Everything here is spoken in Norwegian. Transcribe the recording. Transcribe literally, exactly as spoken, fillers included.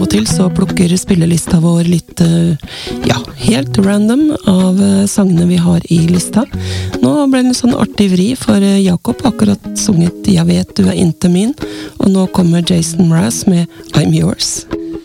og til så plukker spillelista vår litt, ja, helt random av sangene vi har i lista. Nå ble det en sånn artig vri, for Jakob har akkurat sunget «Jeg vet du er inte min», og nå kommer Jason Mraz med «I'm yours».